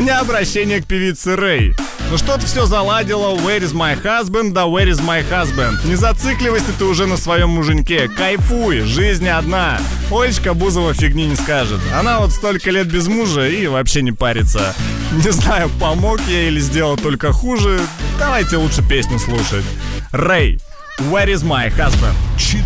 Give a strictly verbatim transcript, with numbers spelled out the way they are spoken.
меня обращение к певице Рэй. Ну что ты все заладила, where is my husband, да where is my husband? Не зацикливайся ты уже на своем муженьке, кайфуй, жизнь одна. Олечка Бузова фигни не скажет. Она вот столько лет без мужа и вообще не парится. Не знаю, помог я или сделал только хуже. Давайте лучше песню слушать. Рэй, where is my husband?